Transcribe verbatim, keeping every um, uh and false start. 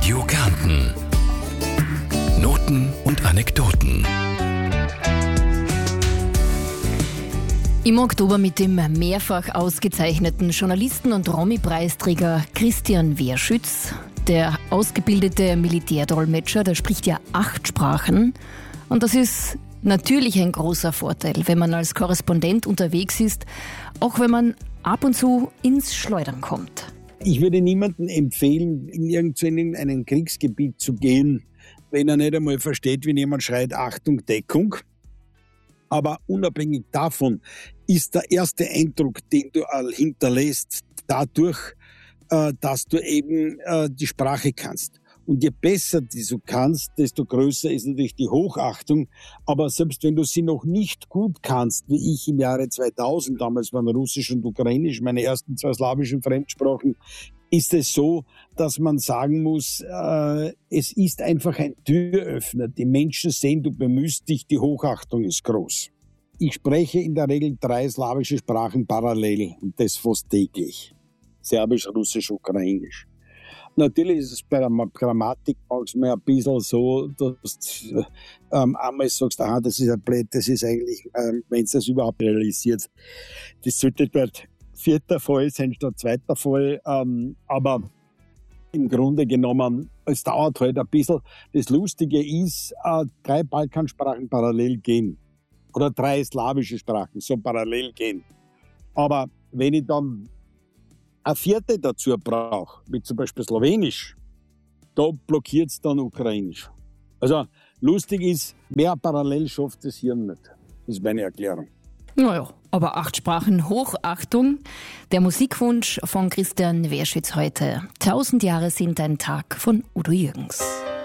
Radio Kärnten. Noten und Anekdoten. Im Oktober mit dem mehrfach ausgezeichneten Journalisten- und Romy-Preisträger Christian Wehrschütz. Der ausgebildete Militärdolmetscher, der spricht ja acht Sprachen. Und das ist natürlich ein großer Vorteil, wenn man als Korrespondent unterwegs ist, auch wenn man ab und zu ins Schleudern kommt. Ich würde niemandem empfehlen, in irgendein Kriegsgebiet zu gehen, wenn er nicht einmal versteht, wenn jemand schreit, Achtung, Deckung. Aber unabhängig davon ist der erste Eindruck, den du hinterlässt, dadurch, dass du eben die Sprache kannst. Und je besser die du kannst, desto größer ist natürlich die Hochachtung. Aber selbst wenn du sie noch nicht gut kannst, wie ich im Jahre zweitausend, damals waren Russisch und Ukrainisch meine ersten zwei slawischen Fremdsprachen, ist es so, dass man sagen muss, äh, es ist einfach ein Türöffner. Die Menschen sehen, du bemühst dich, die Hochachtung ist groß. Ich spreche in der Regel drei slawische Sprachen parallel und das fast täglich. Serbisch, Russisch, Ukrainisch. Natürlich ist es bei der Grammatik manchmal ein bisschen so, dass du ähm, einmal sagst, aha, das ist ein Blöd, das ist eigentlich, ähm, wenn es das überhaupt realisiert, das sollte dort vierter Fall sein statt zweiter Fall. Ähm, aber im Grunde genommen, es dauert halt ein bisschen. Das Lustige ist, äh, drei Balkansprachen parallel gehen. Oder drei slawische Sprachen so parallel gehen. Aber wenn ich dann eine vierte dazu brauche, wie zum Beispiel Slowenisch, da blockiert es dann Ukrainisch. Also lustig ist, mehr parallel schafft das Hirn nicht. Das ist meine Erklärung. Naja, aber acht Sprachen Hochachtung. Der Musikwunsch von Christian Wehrschütz heute. Tausend Jahre sind ein Tag von Udo Jürgens.